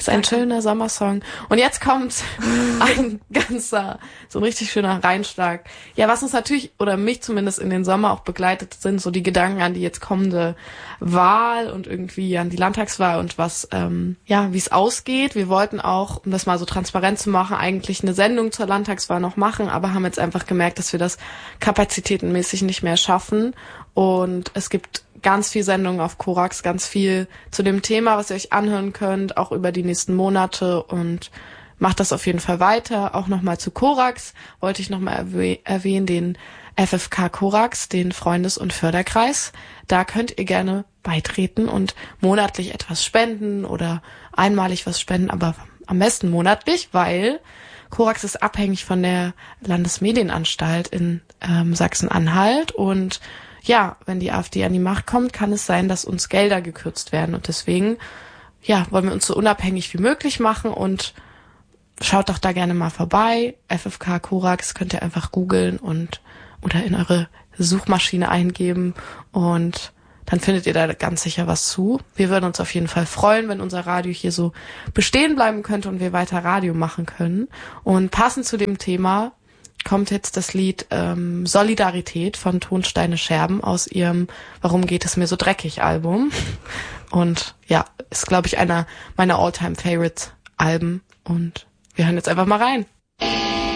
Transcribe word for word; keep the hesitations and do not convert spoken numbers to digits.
Ist ein schöner Sommersong. Und jetzt kommt ein ganzer, so ein richtig schöner Reinschlag. Ja, was uns natürlich, oder mich zumindest in den Sommer auch begleitet, sind so die Gedanken an die jetzt kommende Wahl und irgendwie an die Landtagswahl und was, ähm, ja, wie es ausgeht. Wir wollten auch, um das mal so transparent zu machen, eigentlich eine Sendung zur Landtagswahl noch machen, aber haben jetzt einfach gemerkt, dass wir das kapazitätenmäßig nicht mehr schaffen. Und es gibt ganz viel Sendungen auf Korax, ganz viel zu dem Thema, was ihr euch anhören könnt, auch über die nächsten Monate, und macht das auf jeden Fall weiter. Auch nochmal zu Korax wollte ich nochmal erwäh- erwähnen, den F F K Korax, den Freundes- und Förderkreis. Da könnt ihr gerne beitreten und monatlich etwas spenden oder einmalig was spenden, aber am besten monatlich, weil Korax ist abhängig von der Landesmedienanstalt in ähm, Sachsen-Anhalt, und ja, wenn die AfD an die Macht kommt, kann es sein, dass uns Gelder gekürzt werden, und deswegen, ja, wollen wir uns so unabhängig wie möglich machen, und schaut doch da gerne mal vorbei. F F K Korax könnt ihr einfach googeln und oder in eure Suchmaschine eingeben, und dann findet ihr da ganz sicher was zu. Wir würden uns auf jeden Fall freuen, wenn unser Radio hier so bestehen bleiben könnte und wir weiter Radio machen können. Und passend zu dem Thema kommt jetzt das Lied ähm, Solidarität von Tonsteine Scherben aus ihrem Warum geht es mir so dreckig Album. Und ja, ist, glaube ich, einer meiner All-Time-Favorite-Alben. Und wir hören jetzt einfach mal rein.